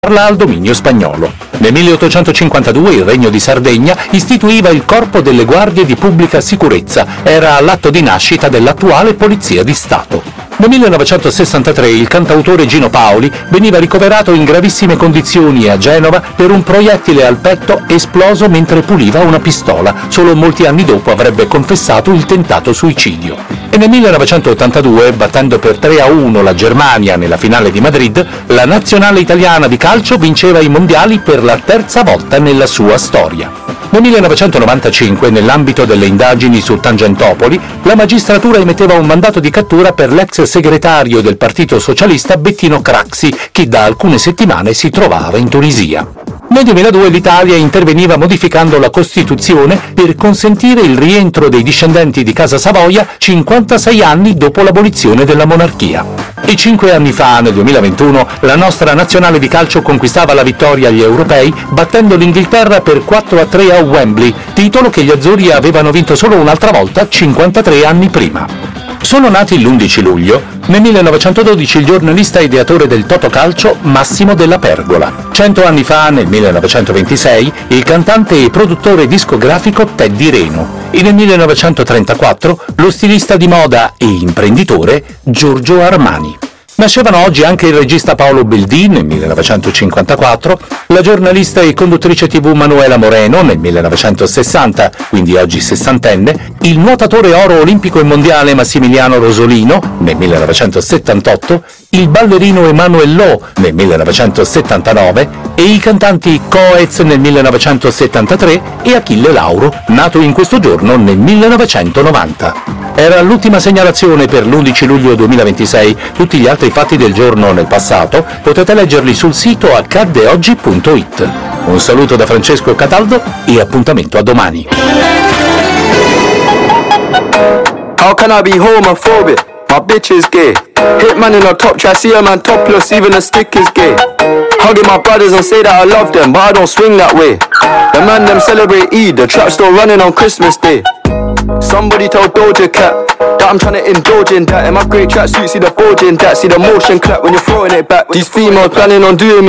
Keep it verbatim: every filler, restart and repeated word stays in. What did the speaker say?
parla al dominio spagnolo. Nel milleottocentocinquantadue il Regno di Sardegna istituiva il Corpo delle Guardie di Pubblica Sicurezza, era l'atto di nascita dell'attuale Polizia di Stato. Nel millenovecentosessantatré il cantautore Gino Paoli veniva ricoverato in gravissime condizioni a Genova per un proiettile al petto esploso mentre puliva una pistola. Solo molti anni dopo avrebbe confessato il tentato suicidio. E nel millenovecentottantadue, battendo per tre a uno la Germania nella finale di Madrid, la nazionale italiana di calcio vinceva i mondiali per la terza volta nella sua storia. Nel millenovecentonovantacinque, nell'ambito delle indagini su Tangentopoli, la magistratura emetteva un mandato di cattura per l'ex segretario del Partito Socialista Bettino Craxi, che da alcune settimane si trovava in Tunisia. Nel duemiladue l'Italia interveniva modificando la Costituzione per consentire il rientro dei discendenti di Casa Savoia cinquantasei anni dopo l'abolizione della monarchia. E cinque anni fa, nel duemilaventuno, la nostra nazionale di calcio conquistava la vittoria agli europei battendo l'Inghilterra per quattro a tre a Wembley, titolo che gli azzurri avevano vinto solo un'altra volta cinquantatré anni prima. Sono nati l'undici luglio, nel millenovecentododici il giornalista e ideatore del Totocalcio Massimo Della Pergola. Cento anni fa, nel millenovecentoventisei, il cantante e produttore discografico Teddy Reno. E nel millenovecentotrentaquattro lo stilista di moda e imprenditore Giorgio Armani. Nascevano oggi anche il regista Paolo Beldì nel millenovecentocinquantaquattro, la giornalista e conduttrice tivù Manuela Moreno nel millenovecentosessanta, quindi oggi sessantenne, il nuotatore oro olimpico e mondiale Massimiliano Rosolino nel millenovecentosettantotto, il ballerino Emanuel Lo nel millenovecentosettantanove e i cantanti Coez nel millenovecentosettantatré e Achille Lauro, nato in questo giorno nel millenovecentonovanta. Era l'ultima segnalazione per l'undici luglio duemilaventisei. Tutti gli altri fatti del giorno nel passato potete leggerli sul sito accadde oggi punto it. Un saluto da Francesco Cataldo e appuntamento a domani. How can I be homophobic? My bitch is gay. Hitman in a top try, see a man topless, even a stick is gay. Hugging my brothers and say that I love them, but I don't swing that way. The man them celebrate Eid, the trap still running on Christmas Day. Somebody tell Doja Cat that I'm trying to indulge in that. In my great tracksuit, see the bulge in that. See the motion clap when you're throwing it back. These females planning on doing me